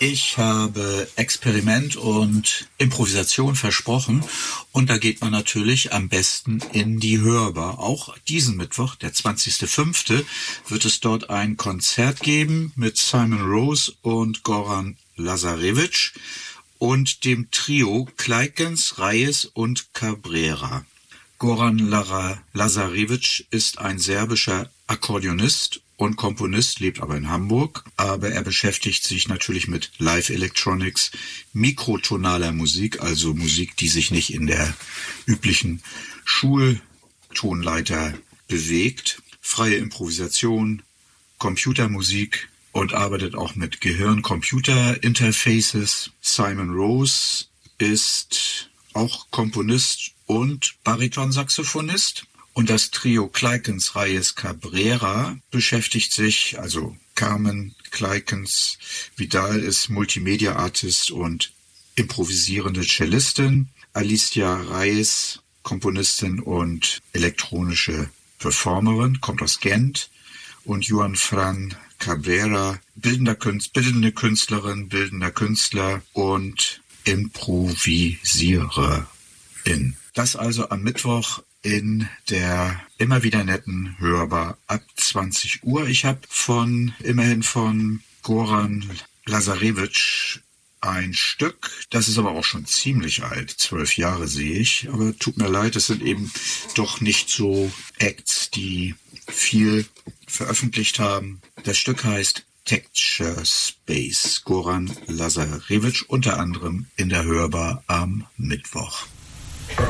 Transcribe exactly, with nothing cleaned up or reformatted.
Ich habe Experiment und Improvisation versprochen und da geht man natürlich am besten in die Hörbar. Auch diesen Mittwoch, der zwanzigster fünfte, wird es dort ein Konzert geben mit Simon Rose und Goran Lazarevic und dem Trio Kleikens, Reyes und Cabrera. Goran Lazarevic ist ein serbischer Akkordeonist und Komponist, lebt aber in Hamburg. Aber er beschäftigt sich natürlich mit Live-Electronics, mikrotonaler Musik, also Musik, die sich nicht in der üblichen Schultonleiter bewegt, freie Improvisation, Computermusik und arbeitet auch mit Gehirn-Computer-Interfaces. Simon Rose ist auch Komponist und Baritonsaxophonist. Und das Trio Kleikens, Reyes, Cabrera beschäftigt sich, also Carmen Kleikens Vidal ist Multimedia-Artist und improvisierende Cellistin. Alicia Reyes, Komponistin und elektronische Performerin, kommt aus Gent. Und Juan Fran Cabrera, bildender Künstler, bildende Künstlerin, bildender Künstler und Improvisiererin. Das also am Mittwoch in der immer wieder netten Hörbar ab zwanzig Uhr. Ich habe von immerhin von Goran Lazarevic ein Stück, das ist aber auch schon ziemlich alt, zwölf Jahre sehe ich, aber tut mir leid, es sind eben doch nicht so Acts, die viel veröffentlicht haben. Das Stück heißt Texture Space, Goran Lazarevic, unter anderem in der Hörbar am Mittwoch.